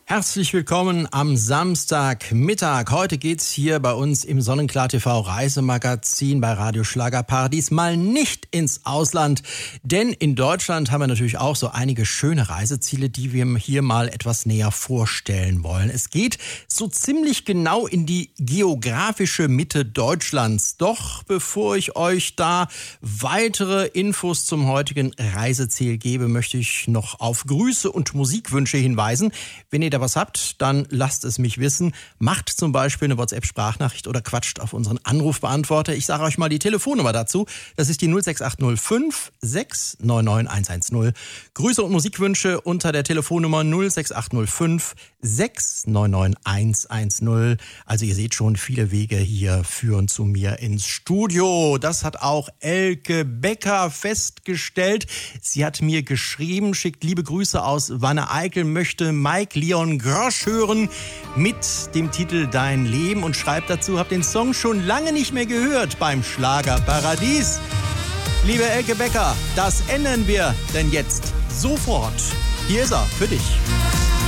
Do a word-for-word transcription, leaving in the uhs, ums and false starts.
Herzlich willkommen am Samstagmittag. Heute geht's hier bei uns im Sonnenklar T V Reisemagazin bei Radio Schlagerparadies mal nicht ins Ausland. Denn in Deutschland haben wir natürlich auch so einige schöne Reiseziele, die wir hier mal etwas näher vorstellen wollen. Es geht so ziemlich genau in die geografische Mitte Deutschlands. Doch bevor ich euch da weitere Infos zum heutigen Reiseziel gebe, möchte ich noch auf Grüße und Musikwünsche hinweisen. Wenn ihr da was habt, dann lasst es mich wissen. Macht zum Beispiel eine WhatsApp-Sprachnachricht oder quatscht auf unseren Anrufbeantworter. Ich sage euch mal die Telefonnummer dazu. Das ist die null sechs acht null fünf sechs neun neun eins eins null. Grüße und Musikwünsche unter der Telefonnummer null sechs acht null fünf sechs neun neun eins eins null. Also ihr seht schon, viele Wege hier führen zu mir ins Studio. Das hat auch Elke Becker festgestellt. Sie hat mir geschrieben, schickt liebe Grüße aus Wanne-Eickel, möchte Mike Leon Grosch hören mit dem Titel Dein Leben und schreibt dazu, hab den Song schon lange nicht mehr gehört beim Schlagerparadies. Liebe Elke Becker, das ändern wir denn jetzt sofort. Hier ist er für dich.